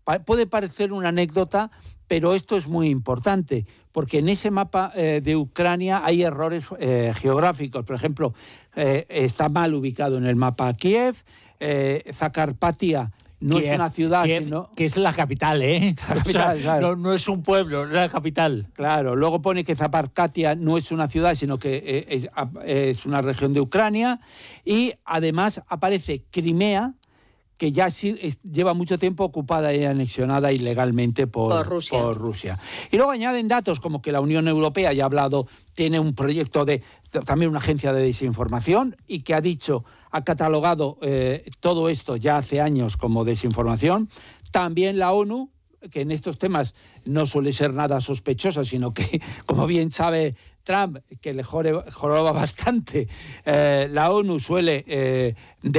puede parecer una anécdota, pero esto es muy importante, porque en ese mapa de Ucrania hay errores geográficos. Por ejemplo, está mal ubicado en el mapa Kiev, Zakarpattia no es una ciudad, sino... Que es la capital, ¿eh? La capital, claro. No es un pueblo, es la capital. Claro, luego pone que Zakarpattia no es una ciudad, sino que es una región de Ucrania, y además aparece Crimea, que ya lleva mucho tiempo ocupada y anexionada ilegalmente por Rusia. Y luego añaden datos como que la Unión Europea, ya ha hablado, tiene un proyecto también una agencia de desinformación, y que ha catalogado todo esto ya hace años como desinformación. También la ONU, que en estos temas no suele ser nada sospechosa, sino que, como bien sabe Trump, que le joroba bastante, la ONU suele